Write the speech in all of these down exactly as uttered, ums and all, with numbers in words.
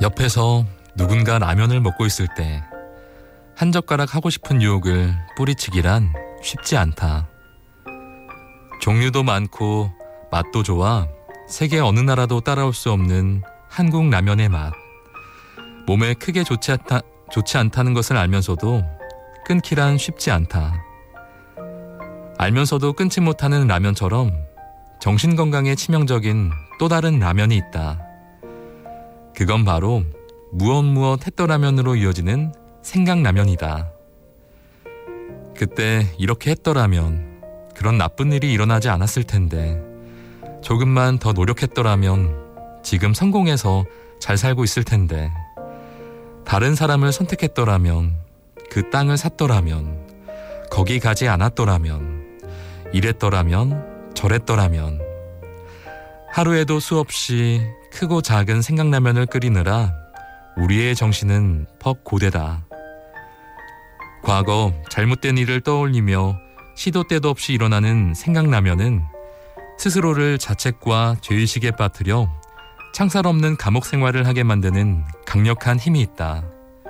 옆에서 누군가 라면을 먹고 있을 때 한 젓가락 하고 싶은 유혹을 뿌리치기란 쉽지 않다. 종류도 많고 맛도 좋아 세계 어느 나라도 따라올 수 없는 한국 라면의 맛. 몸에 크게 좋지, 않다, 좋지 않다는 것을 알면서도 끊기란 쉽지 않다. 알면서도 끊지 못하는 라면처럼 정신건강에 치명적인 또 다른 라면이 있다. 그건 바로 무엇 무엇 했더라면으로 이어지는 생각라면이다. 그때 이렇게 했더라면 그런 나쁜 일이 일어나지 않았을 텐데, 조금만 더 노력했더라면 지금 성공해서 잘 살고 있을 텐데, 다른 사람을 선택했더라면, 그 땅을 샀더라면, 거기 가지 않았더라면, 이랬더라면, 저랬더라면. 하루에도 수없이 크고 작은 생각라면을 끓이느라 우리의 정신은 퍽 고되다. 과거 잘못된 일을 떠올리며 시도 때도 없이 일어나는 생각라면은 스스로를 자책과 죄의식에 빠뜨려 창살 없는 감옥 생활을 하게 만드는 강력한 힘이 있다.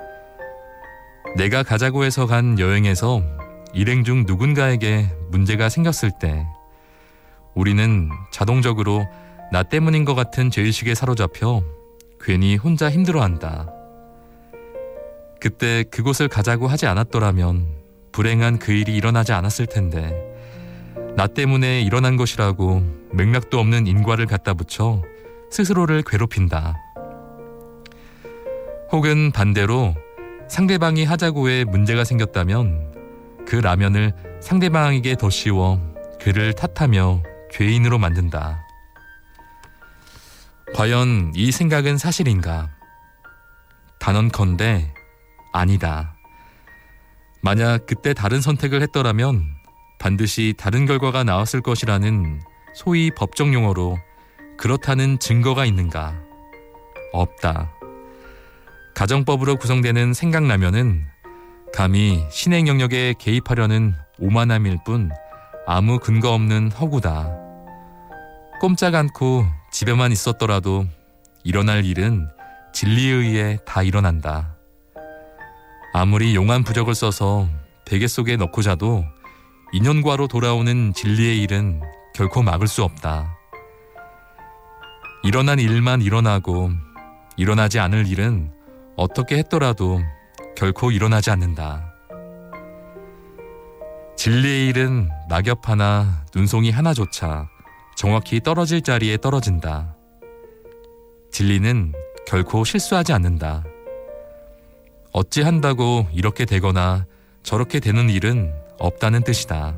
내가 가자고 해서 간 여행에서 일행 중 누군가에게 문제가 생겼을 때 우리는 자동적으로 나 때문인 것 같은 죄의식에 사로잡혀 괜히 혼자 힘들어한다. 그때 그곳을 가자고 하지 않았더라면 불행한 그 일이 일어나지 않았을 텐데, 나 때문에 일어난 것이라고 맥락도 없는 인과를 갖다 붙여 스스로를 괴롭힌다. 혹은 반대로 상대방이 하자고 해 문제가 생겼다면 그 라면을 상대방에게 더 씌워 그를 탓하며 죄인으로 만든다. 과연 이 생각은 사실인가? 단언컨대 아니다. 만약 그때 다른 선택을 했더라면 반드시 다른 결과가 나왔을 것이라는 소위 법정 용어로 그렇다는 증거가 있는가? 없다. 가정법으로 구성되는 생각라면은 감히 신의 영역에 개입하려는 오만함일 뿐 아무 근거 없는 허구다. 꼼짝 않고 집에만 있었더라도 일어날 일은 진리에 의해 다 일어난다. 아무리 용한 부적을 써서 베개 속에 넣고 자도 인연과로 돌아오는 진리의 일은 결코 막을 수 없다. 일어난 일만 일어나고 일어나지 않을 일은 어떻게 했더라도 결코 일어나지 않는다. 진리의 일은 낙엽 하나, 눈송이 하나조차 정확히 떨어질 자리에 떨어진다. 진리는 결코 실수하지 않는다. 어찌한다고 이렇게 되거나 저렇게 되는 일은 없다는 뜻이다.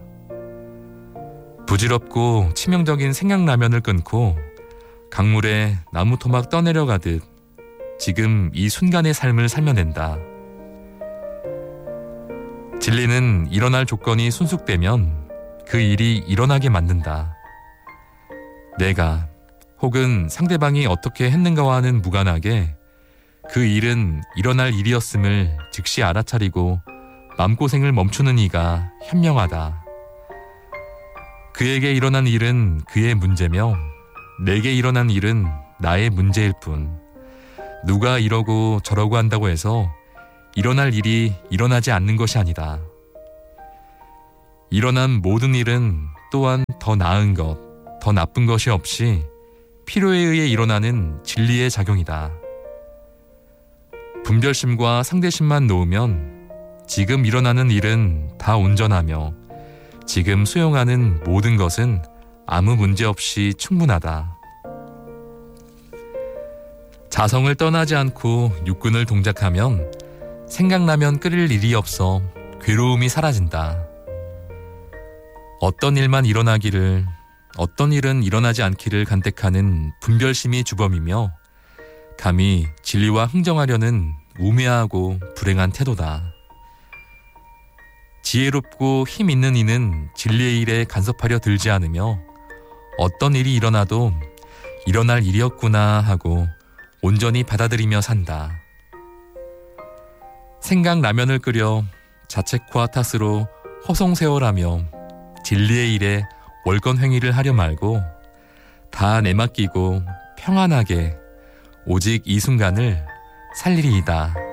부질없고 치명적인 생각라면을 끊고 강물에 나무 토막 떠내려가듯 지금 이 순간의 삶을 살면 된다. 진리는 일어날 조건이 순숙되면 그 일이 일어나게 만든다. 내가 혹은 상대방이 어떻게 했는가와는 무관하게 그 일은 일어날 일이었음을 즉시 알아차리고 마음고생을 멈추는 이가 현명하다. 그에게 일어난 일은 그의 문제며 내게 일어난 일은 나의 문제일 뿐, 누가 이러고 저러고 한다고 해서 일어날 일이 일어나지 않는 것이 아니다. 일어난 모든 일은 또한 더 나은 것, 더 나쁜 것이 없이 필요에 의해 일어나는 진리의 작용이다. 분별심과 상대심만 놓으면 지금 일어나는 일은 다 온전하며 지금 수용하는 모든 것은 아무 문제 없이 충분하다. 자성을 떠나지 않고 육군을 동작하면 생각나면 끓일 일이 없어 괴로움이 사라진다. 어떤 일만 일어나기를, 어떤 일은 일어나지 않기를 간택하는 분별심이 주범이며 감히 진리와 흥정하려는 우매하고 불행한 태도다. 지혜롭고 힘 있는 이는 진리의 일에 간섭하려 들지 않으며 어떤 일이 일어나도 일어날 일이었구나 하고 온전히 받아들이며 산다. 생각라면을 끓여 자책과 탓으로 허송세월하며 진리의 일에 월권행위를 하려 말고 다 내맡기고 평안하게 오직 이 순간을 살리리이다.